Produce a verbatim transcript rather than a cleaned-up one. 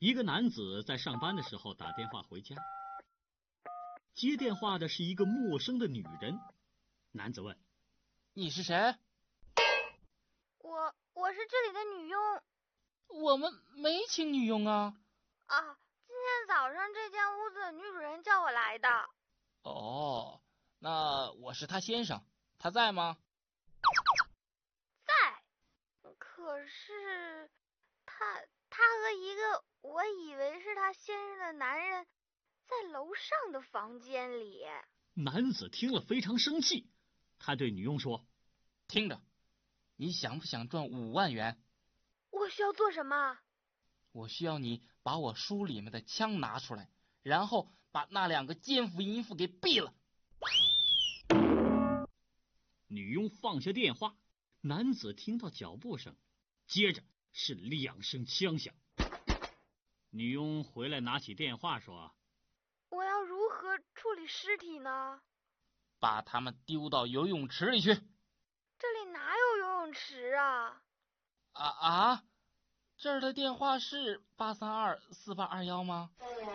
一个男子在上班的时候打电话回家，接电话的是一个陌生的女人。男子问： 你是谁？ 我我是这里的女佣。 我们没请女佣啊。 啊，今天早上这间屋子的女主人叫我来的。 哦，那我是他先生，他在吗？ 在，可是他他和一个我以为是他先生的男人在楼上的房间里。 男子听了非常生气，他对女佣说： 听着，你想不想赚五万元？ 我需要做什么？ 我需要你把我书里面的枪拿出来，然后把那两个奸夫淫妇给毙了。 女佣放下电话，男子听到脚步声，接着是两声枪响。女佣回来拿起电话说： 我要如何处理尸体呢？ 把他们丢到游泳池里去。 这里哪有游泳池啊？ 啊啊！这儿的电话是八三二四八二幺吗？